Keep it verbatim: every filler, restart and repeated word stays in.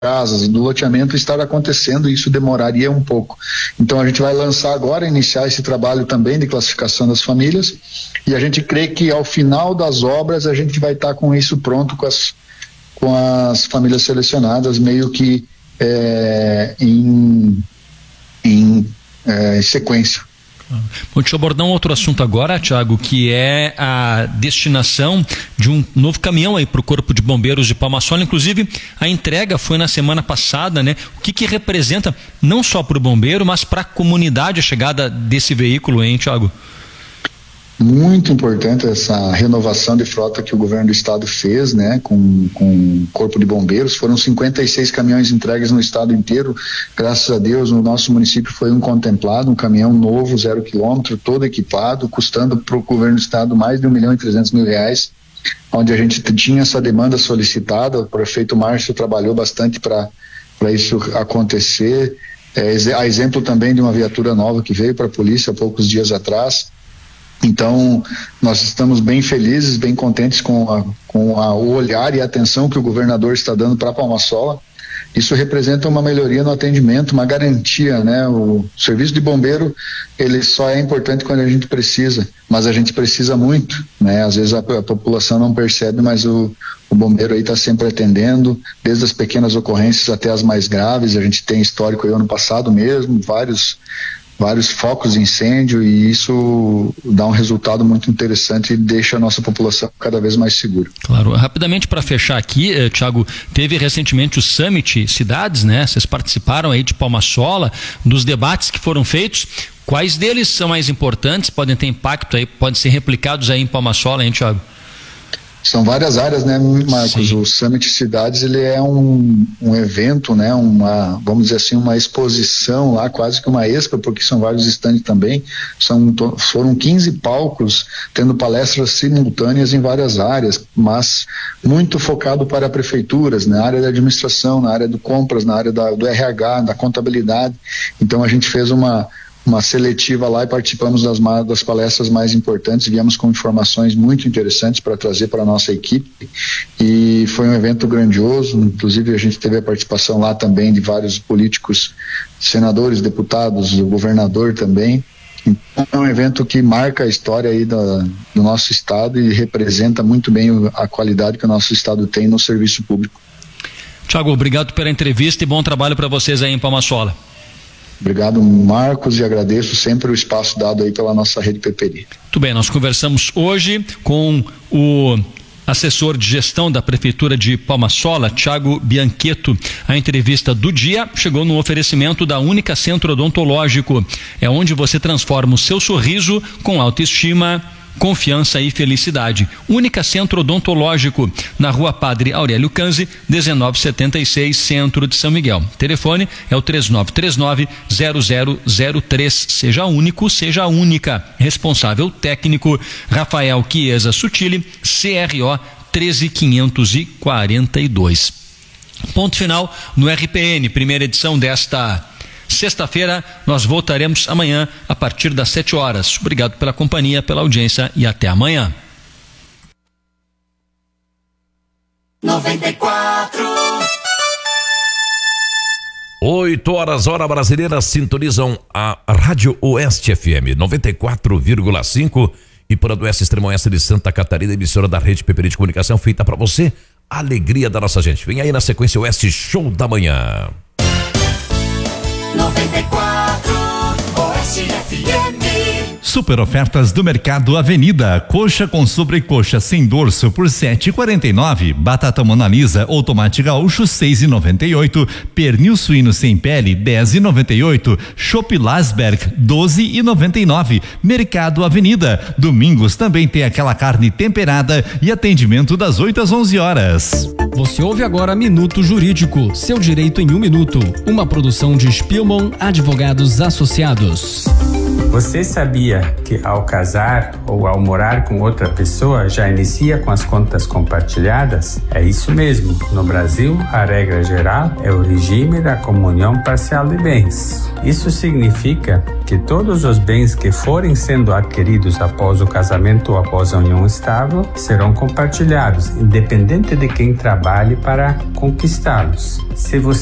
casas, do loteamento estar acontecendo, e isso demoraria um pouco. Então a gente vai lançar agora, iniciar esse trabalho também de classificação das famílias, e a gente crê que ao final das obras a gente vai estar com isso pronto, com as, com as famílias selecionadas, meio que é, em, em é, sequência. Bom, deixa eu abordar um outro assunto agora, Thiago, que é a destinação de um novo caminhão aí para o Corpo de Bombeiros de Palma Sola. Inclusive, a entrega foi na semana passada, né? O que que representa não só para o bombeiro, mas para a comunidade a chegada desse veículo, hein, Thiago? Muito importante essa renovação de frota que o governo do estado fez, né, com, com o Corpo de Bombeiros. Foram cinquenta e seis caminhões entregues no estado inteiro. Graças a Deus, no nosso município foi um contemplado, um caminhão novo, zero quilômetro, todo equipado, custando para o governo do estado mais de um milhão e trezentos mil reais, onde a gente tinha essa demanda solicitada. O prefeito Márcio trabalhou bastante para para isso acontecer. É, a exemplo também de uma viatura nova que veio para a polícia há poucos dias atrás. Então, nós estamos bem felizes, bem contentes com, a, com a, o olhar e a atenção que o governador está dando para Palma Sola. Isso representa uma melhoria no atendimento, uma garantia, né? O serviço de bombeiro, ele só é importante quando a gente precisa, mas a gente precisa muito, né? Às vezes a, a população não percebe, mas o, o bombeiro aí está sempre atendendo, desde as pequenas ocorrências até as mais graves. A gente tem histórico aí ano passado mesmo, vários vários focos de incêndio, e isso dá um resultado muito interessante e deixa a nossa população cada vez mais segura. Claro. Rapidamente para fechar aqui, eh, Thiago, teve recentemente o Summit Cidades, né? Vocês participaram aí de Palma Sola, dos debates que foram feitos. Quais deles são mais importantes, podem ter impacto aí, podem ser replicados aí em Palma Sola, hein, Thiago? São várias áreas, né, Marcos? Sim. O Summit Cidades, ele é um, um evento, né, uma, vamos dizer assim, uma exposição lá, quase que uma expo, porque são vários estandes também. São, foram quinze palcos, tendo palestras simultâneas em várias áreas, mas muito focado para prefeituras, na área da administração, na área de compras, na área da, do R H, da contabilidade. Então a gente fez uma uma seletiva lá e participamos das, das palestras mais importantes, viemos com informações muito interessantes para trazer para a nossa equipe, e foi um evento grandioso. Inclusive a gente teve a participação lá também de vários políticos, senadores, deputados, o governador também. Então é um evento que marca a história aí do, do nosso estado e representa muito bem a qualidade que o nosso estado tem no serviço público. Thiago, obrigado pela entrevista e bom trabalho para vocês aí em Palma Sola. Obrigado, Marcos, e agradeço sempre o espaço dado aí pela nossa rede Peperi. Muito bem, nós conversamos hoje com o assessor de gestão da Prefeitura de Palma Sola, Thiago Bianchetto. A entrevista do dia chegou no oferecimento da Única Centro Odontológico. É onde você transforma o seu sorriso com autoestima, confiança e felicidade. Única Centro Odontológico, na Rua Padre Aurélio Canzi, dezenove setenta e seis, Centro de São Miguel. Telefone é o três nove três nove, zero zero zero três. Seja único, seja única. Responsável técnico Rafael Chiesa Sutili, C R O treze quinhentos e quarenta e dois. Ponto final no R P N, primeira edição desta sexta-feira. Nós voltaremos amanhã a partir das sete horas. Obrigado pela companhia, pela audiência e até amanhã. noventa e quatro. oito horas, hora brasileira, sintonizam a Rádio Oeste F M noventa e quatro vírgula cinco e por do Oeste, Extremo Oeste de Santa Catarina, emissora da Rede Peperi de Comunicação, feita para você, a alegria da nossa gente. Vem aí na sequência Oeste Show da Manhã. noventa e quatro Oeste F M. Super ofertas do Mercado Avenida. Coxa com sobrecoxa sem dorso por sete e quarenta e nove. Batata Mona Lisa ou tomate gaúcho seis e noventa e oito. Pernil suíno sem pele dez e noventa e oito. Chopp Lasberg doze e noventa e nove. Mercado Avenida. Domingos também tem aquela carne temperada e atendimento das oito às onze horas. Você ouve agora Minuto Jurídico, seu direito em um minuto. Uma produção de Spielmann Advogados Associados. Você sabia que ao casar ou ao morar com outra pessoa já inicia com as contas compartilhadas? É isso mesmo. No Brasil, a regra geral é o regime da comunhão parcial de bens. Isso significa que todos os bens que forem sendo adquiridos após o casamento ou após a união estável serão compartilhados, independente de quem trabalhe para conquistá-los. Se você